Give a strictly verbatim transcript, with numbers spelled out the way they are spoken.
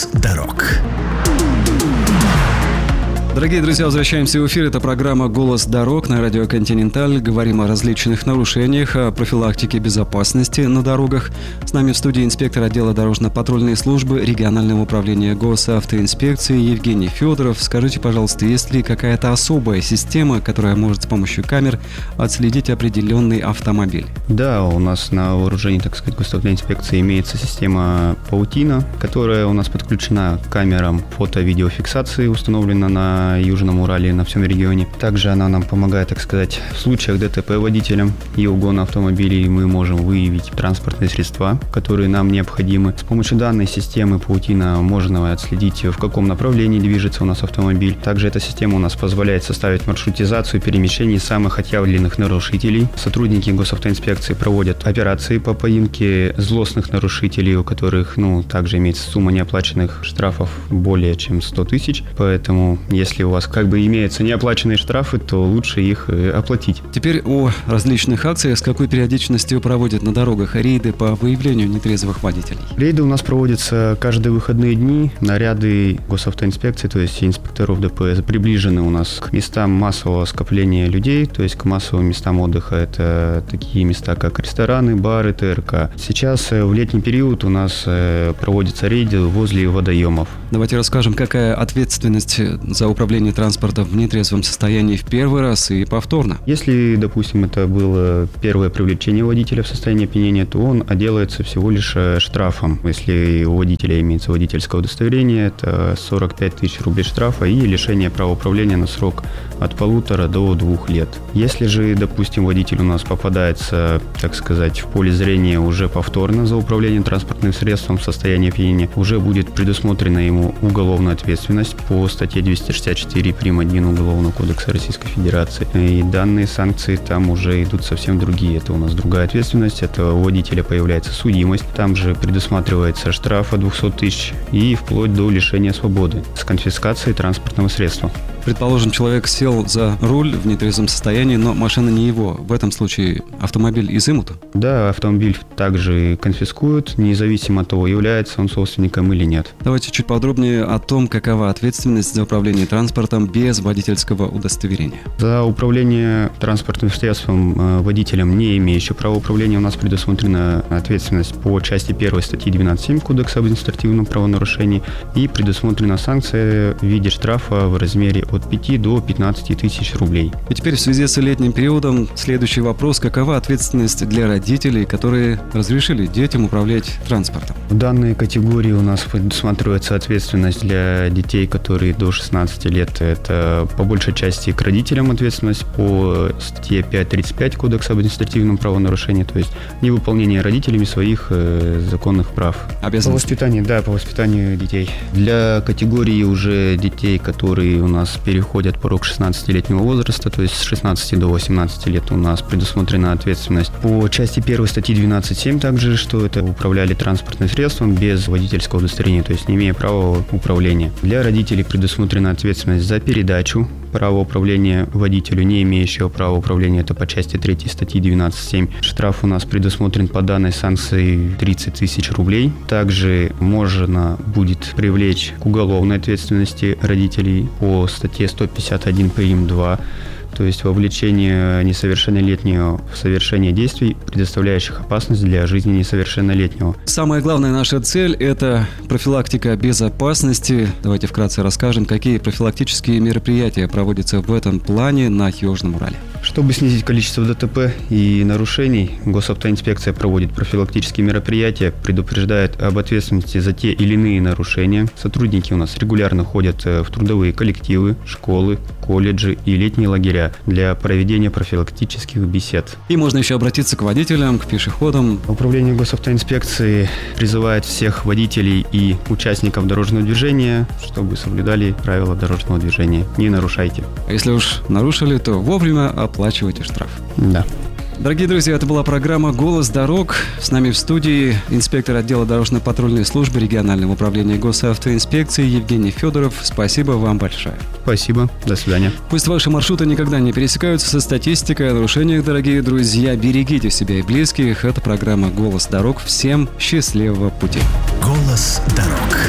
«Голос дорог». Дорогие друзья, возвращаемся в эфир. Это программа «Голос дорог» на радио «Континенталь». Говорим о различных нарушениях, о профилактике безопасности на дорогах. С нами в студии инспектор отдела дорожно-патрульной службы регионального управления госавтоинспекции Евгений Федоров. Скажите, пожалуйста, есть ли какая-то особая система, которая может с помощью камер отследить определенный автомобиль? Да, у нас на вооружении, так сказать, госавтоинспекции имеется система «Паутина», которая у нас подключена к камерам фото-видеофиксации, установлена на Южном Урале и на всем регионе. Также она нам помогает, так сказать, в случаях ДТП водителям и угона автомобилей мы можем выявить транспортные средства, которые нам необходимы. С помощью данной системы «Паутина» можно отследить, в каком направлении движется у нас автомобиль. Также эта система у нас позволяет составить маршрутизацию перемещений самых отъявленных нарушителей. Сотрудники госавтоинспекции проводят операции по поимке злостных нарушителей, у которых, ну, также имеется сумма неоплаченных штрафов более чем сто тысяч. Поэтому, если Если у вас как бы имеются неоплаченные штрафы, то лучше их оплатить. Теперь о различных акциях. С какой периодичностью проводят на дорогах рейды по выявлению нетрезвых водителей? Рейды у нас проводятся каждые выходные дни. Наряды госавтоинспекции, то есть инспекторов ДПС, приближены у нас к местам массового скопления людей, то есть к массовым местам отдыха. Это такие места, как рестораны, бары, ТРК. Сейчас в летний период у нас проводятся рейды возле водоемов. Давайте расскажем, какая ответственность за управление управление транспортом в нетрезвом состоянии в первый раз и повторно. Если, допустим, это было первое привлечение водителя в состоянии опьянения, то он отделается всего лишь штрафом. Если у водителя имеется водительское удостоверение, это сорок пять тысяч рублей штрафа и лишение права управления на срок от полутора до двух лет. Если же, допустим, водитель у нас попадается, так сказать, в поле зрения уже повторно за управление транспортным средством в состоянии опьянения, уже будет предусмотрена ему уголовная ответственность по статье двести шестьдесят четыре прим. один Уголовного кодекса Российской Федерации. И данные санкции там уже идут совсем другие. Это у нас другая ответственность. Это у водителя появляется судимость. Там же предусматривается штраф от двухсот тысяч и вплоть до лишения свободы с конфискацией транспортного средства. Предположим, человек сел за руль в нетрезвом состоянии, но машина не его. В этом случае автомобиль изымут? Да, автомобиль также конфискуют, независимо от того, является он собственником или нет. Давайте чуть подробнее о том, какова ответственность за управление транспортом без водительского удостоверения. За управление транспортным средством водителем, не имеющим права управления, у нас предусмотрена ответственность по части первой статьи двенадцать семь Кодекса об административном правонарушении и предусмотрена санкция в виде штрафа в размере от пяти до пятнадцати тысяч рублей. И теперь в связи с летним периодом следующий вопрос. Какова ответственность для родителей, которые разрешили детям управлять транспортом? В данной категории у нас предусматривается ответственность для детей, которые до шестнадцати лет. Это по большей части к родителям ответственность по статье пять тридцать пять Кодекса об административном правонарушении, то есть невыполнение родителями своих э, законных прав. Обязанностей. По воспитанию, да, по воспитанию детей. Для категории уже детей, которые у нас переходят порог шестнадцатилетнего возраста, то есть с шестнадцати до восемнадцати лет, у нас предусмотрена ответственность по части первой статьи двенадцать семь также, что это управляли транспортным средством без водительского удостоверения, то есть не имея права управления. Для родителей предусмотрена ответственность за передачу права управления водителю, не имеющего права управления, это по части третьей статьи двенадцать семь. Штраф у нас предусмотрен по данной санкции тридцать тысяч рублей. Также можно будет привлечь к уголовной ответственности родителей по статье сто пятьдесят один прим. два, то есть вовлечение несовершеннолетнего в совершение действий, предоставляющих опасность для жизни несовершеннолетнего. Самая главная наша цель – это профилактика безопасности. Давайте вкратце расскажем, какие профилактические мероприятия проводятся в этом плане на Южном Урале. Чтобы снизить количество ДТП и нарушений, госавтоинспекция проводит профилактические мероприятия, предупреждает об ответственности за те или иные нарушения. Сотрудники у нас регулярно ходят в трудовые коллективы, школы, колледжи и летние лагеря для проведения профилактических бесед. И можно еще обратиться к водителям, к пешеходам. Управление госавтоинспекции призывает всех водителей и участников дорожного движения, чтобы соблюдали правила дорожного движения. Не нарушайте. А если уж нарушили, то вовремя оплачивайте штраф. Да. Дорогие друзья, это была программа «Голос дорог». С нами в студии инспектор отдела дорожно-патрульной службы регионального управления госавтоинспекции Евгений Федоров. Спасибо вам большое. Спасибо. До свидания. Пусть ваши маршруты никогда не пересекаются со статистикой о нарушениях, дорогие друзья. Берегите себя и близких. Это программа «Голос дорог». Всем счастливого пути. «Голос